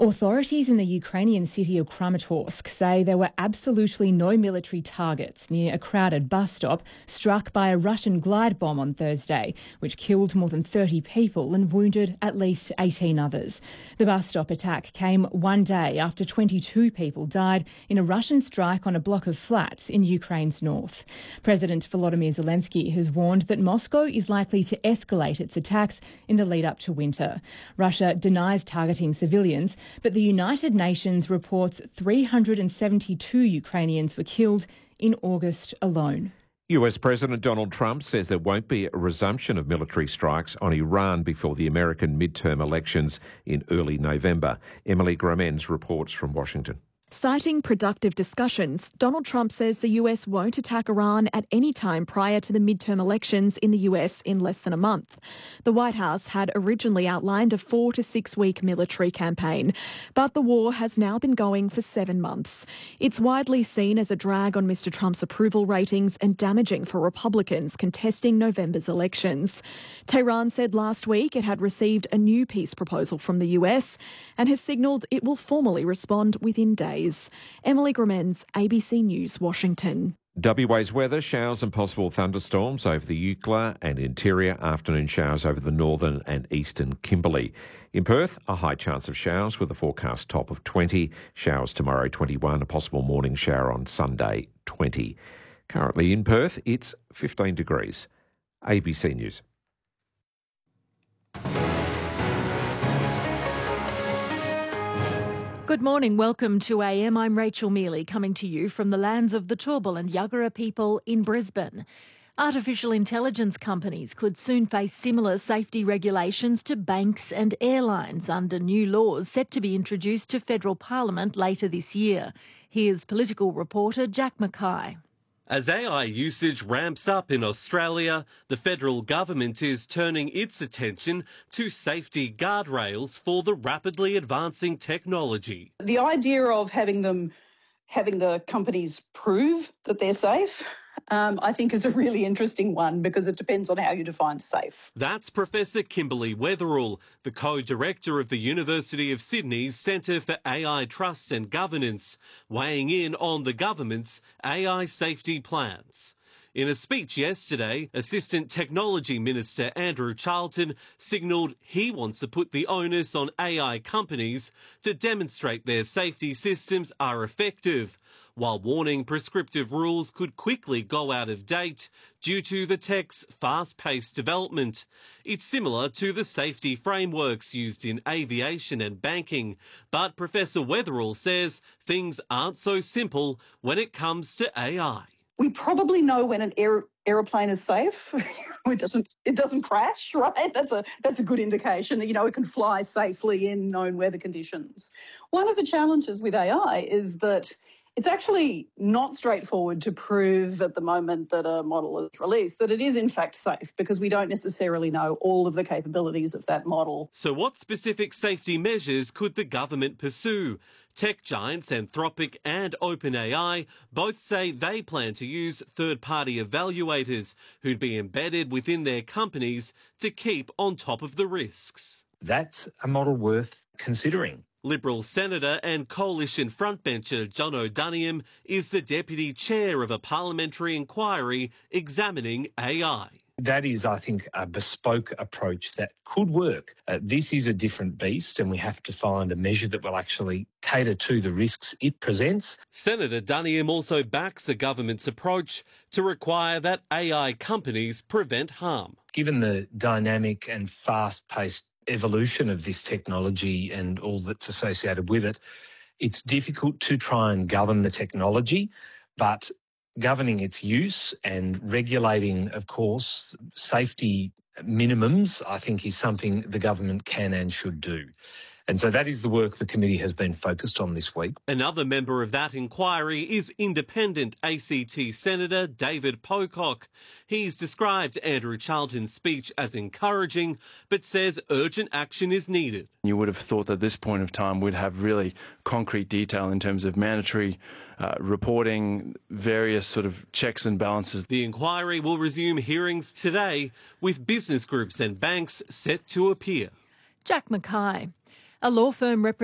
Authorities in the Ukrainian city of Kramatorsk say there were absolutely no military targets near a crowded bus stop struck by a Russian glide bomb on Thursday, which killed more than 30 people and wounded at least 18 others. The bus stop attack came one day after 22 people died in a Russian strike on a block of flats in Ukraine's north. President Volodymyr Zelensky has warned that Moscow is likely to escalate its attacks in the lead up to winter. Russia denies targeting civilians, but the United Nations reports 372 Ukrainians were killed in August alone. US President Donald Trump says there won't be a resumption of military strikes on Iran before the American midterm elections in early November. Emily Gramenz reports from Washington. Citing productive discussions, Donald Trump says the US won't attack Iran at any time prior to the midterm elections in the US in less than a month. The White House had originally outlined a 4 to 6 week military campaign, but the war has now been going for 7 months. It's widely seen as a drag on Mr. Trump's approval ratings and damaging for Republicans contesting November's elections. Tehran said last week it had received a new peace proposal from the US and has signalled it will formally respond within days. Emily Gramenz, ABC News, Washington. WA's weather, showers and possible thunderstorms over the Eucla and interior, afternoon showers over the northern and eastern Kimberley. In Perth, a high chance of showers with a forecast top of 20, showers tomorrow 21, a possible morning shower on Sunday 20. Currently in Perth, it's 15 degrees. ABC News. Good morning, welcome to AM. I'm Rachel Mealy, coming to you from the lands of the Turrbal and Yagara people in Brisbane. Artificial intelligence companies could soon face similar safety regulations to banks and airlines under new laws set to be introduced to federal parliament later this year. Here's political reporter Jack Mackay. As AI usage ramps up in Australia, the federal government is turning its attention to safety guardrails for the rapidly advancing technology. The idea of having the companies prove that they're safe, I think is a really interesting one because it depends on how you define safe. That's Professor Kimberly Weatherall, the co-director of the University of Sydney's Centre for AI Trust and Governance, weighing in on the government's AI safety plans. In a speech yesterday, Assistant Technology Minister Andrew Charlton signalled he wants to put the onus on AI companies to demonstrate their safety systems are effective, while warning prescriptive rules could quickly go out of date due to the tech's fast-paced development. It's similar to the safety frameworks used in aviation and banking, but Professor Weatherall says things aren't so simple when it comes to AI. We probably know when an aeroplane is safe. It doesn't crash, right? That's a good indication. You know, it can fly safely in known weather conditions. One of the challenges with AI is that it's actually not straightforward to prove at the moment that a model is released that it is in fact safe because we don't necessarily know all of the capabilities of that model. So what specific safety measures could the government pursue? Tech giants Anthropic and OpenAI both say they plan to use third-party evaluators who'd be embedded within their companies to keep on top of the risks. That's a model worth considering. Liberal Senator and Coalition frontbencher John O'Donoghue is the deputy chair of a parliamentary inquiry examining AI. That is, I think, a bespoke approach that could work. This is a different beast and we have to find a measure that will actually cater to the risks it presents. Senator Donoghue also backs the government's approach to require that AI companies prevent harm. Given the dynamic and fast-paced evolution of this technology and all that's associated with it, it's difficult to try and govern the technology, but governing its use and regulating, of course, safety minimums, I think is something the government can and should do. And so that is the work the committee has been focused on this week. Another member of that inquiry is independent ACT Senator David Pocock. He's described Andrew Charlton's speech as encouraging, but says urgent action is needed. You would have thought that at this point of time we'd have really concrete detail in terms of mandatory reporting, various sort of checks and balances. The inquiry will resume hearings today, with business groups and banks set to appear. Jack Mackay. A law firm